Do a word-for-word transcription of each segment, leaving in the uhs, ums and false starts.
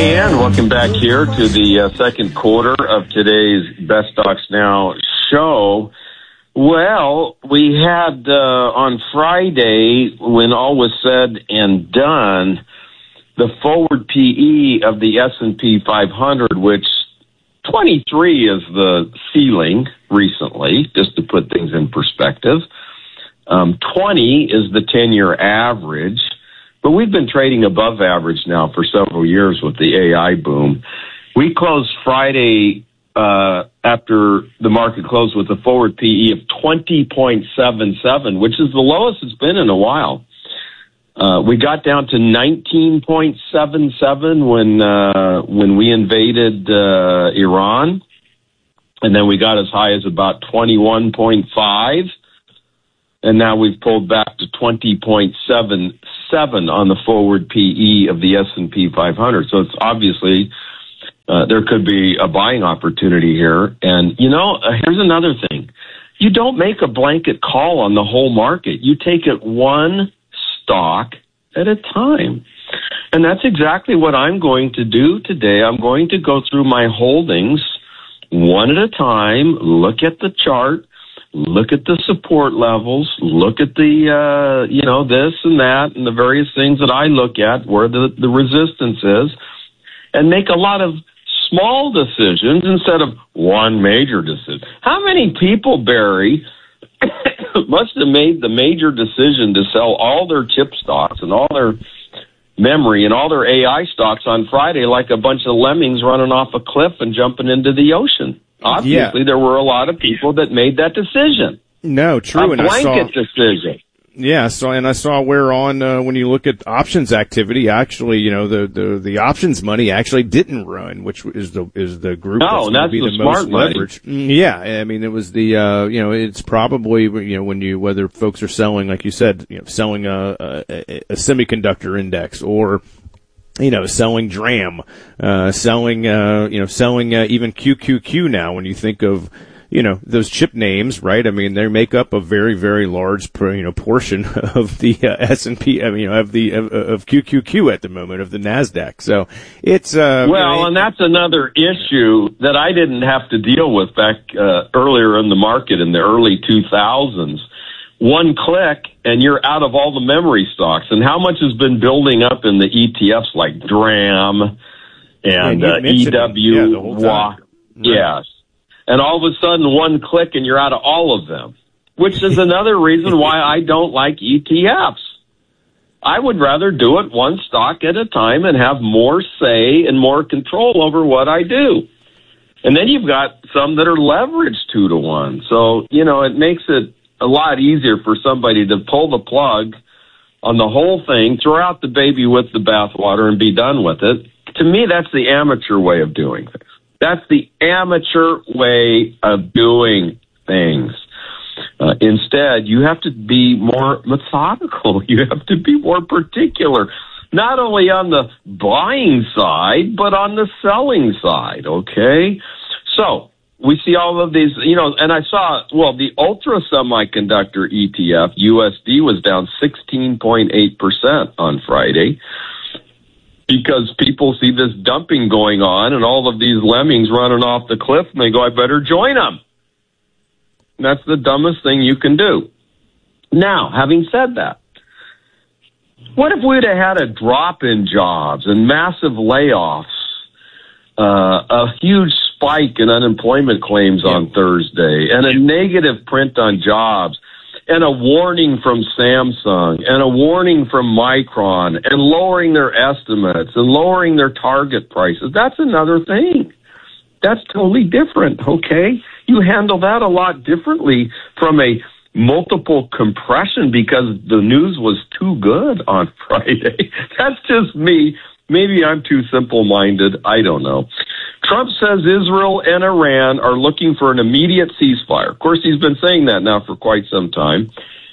And welcome back here to the uh, second quarter of today's Best Stocks Now show. Well, we had uh, on Friday, when all was said and done, the forward P E of the S and P five hundred, which twenty-three is the ceiling recently, just to put things in perspective. Um, twenty is the ten-year average. But we've been trading above average now for several years with the A I boom. We closed Friday uh, after the market closed with a forward P E of twenty point seven seven, which is the lowest it's been in a while. Uh, we got down to nineteen point seven seven when uh, when we invaded uh, Iran, and then we got as high as about twenty-one point five. And now we've pulled back to twenty point seven seven on the forward P E of the S and P five hundred. So it's obviously uh, there could be a buying opportunity here. And, you know, uh, here's another thing. You don't make a blanket call on the whole market. You take it one stock at a time. And that's exactly what I'm going to do today. I'm going to go through my holdings one at a time, look at the chart, look at the support levels, look at the, uh, you know, this and that and the various things that I look at where the, the resistance is, and make a lot of small decisions instead of one major decision. How many people, Barry, must have made the major decision to sell all their chip stocks and all their memory and all their A I stocks on Friday like a bunch of lemmings running off a cliff and jumping into the ocean? Obviously, yeah. There were a lot of people that made that decision. No, true. A and blanket I saw, decision. Yeah, so and I saw where on uh, when you look at options activity, actually, you know, the, the, the options money actually didn't run, which is the is the group no, that's going to be the, the smart most leveraged. Money. Yeah, I mean, it was the uh, you know, it's probably you know when you whether folks are selling, like you said, you know, selling a, a, a semiconductor index or you know, selling DRAM, uh, selling, uh, you know, selling, uh, even Q Q Q now when you think of, you know, those chip names, right? I mean, they make up a very, very large, you know, portion of the uh, S and P, I mean, you know, of the, of, of Q Q Q at the moment, of the NASDAQ. So it's, uh, well, you know, and that's another issue that I didn't have to deal with back, uh, earlier in the market in the early two thousands. One click and you're out of all the memory stocks. And how much has been building up in the E T Fs like DRAM and uh, E W? Yeah, the whole time. Yes. And all of a sudden, one click and you're out of all of them, which is another reason why I don't like E T Fs. I would rather do it one stock at a time and have more say and more control over what I do. And then you've got some that are leveraged two to one. So, you know, it makes it a lot easier for somebody to pull the plug on the whole thing, throw out the baby with the bathwater and be done with it. To me, that's the amateur way of doing things. That's the amateur way of doing things. Uh, instead, you have to be more methodical. You have to be more particular, not only on the buying side, but on the selling side, okay? So, we see all of these, you know, and I saw, well, the Ultra Semiconductor E T F, U S D, was down sixteen point eight percent on Friday because people see this dumping going on and all of these lemmings running off the cliff and they go, I better join them. And that's the dumbest thing you can do. Now, having said that, what if we'd have had a drop in jobs and massive layoffs, uh, a huge spike in unemployment claims on Thursday, and a negative print on jobs, and a warning from Samsung, and a warning from Micron, and lowering their estimates, and lowering their target prices? That's another thing. That's totally different, okay? You handle that a lot differently from a multiple compression because the news was too good on Friday. That's just me. Maybe I'm too simple-minded. I don't know. Trump says Israel and Iran are looking for an immediate ceasefire. Of course, he's been saying that now for quite some time.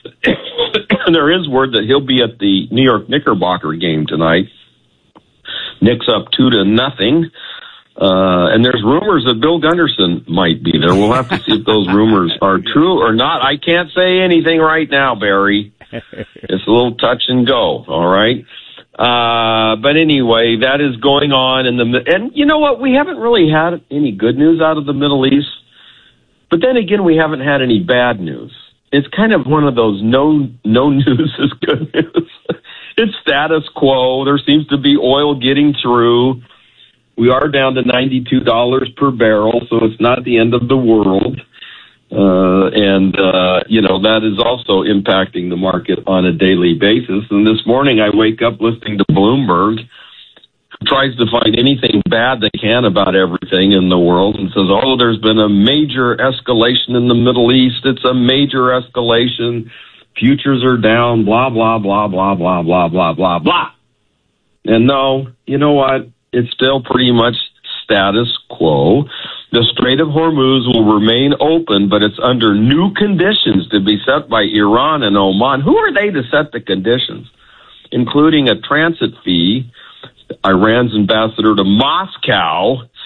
And there is word that he'll be at the New York Knickerbocker game tonight. Knicks up two to nothing. Uh, and there's rumors that Bill Gunderson might be there. We'll have to see if those rumors are true or not. I can't say anything right now, Barry. It's a little touch and go, all right? Uh, but anyway, that is going on in the, and you know what? We haven't really had any good news out of the Middle East, but then again, we haven't had any bad news. It's kind of one of those no, no news is good news. It's status quo. There seems to be oil getting through. We are down to ninety-two dollars per barrel, so it's not the end of the world. Uh, and, uh, you know, that is also impacting the market on a daily basis. And this morning I wake up listening to Bloomberg, who tries to find anything bad they can about everything in the world and says, oh, there's been a major escalation in the Middle East. It's a major escalation. Futures are down, blah, blah, blah, blah, blah, blah, blah, blah, blah. And no, you know what? It's still pretty much status quo. The Strait of Hormuz will remain open, but it's under new conditions to be set by Iran and Oman. Who are they to set the conditions? Including a transit fee. Iran's ambassador to Moscow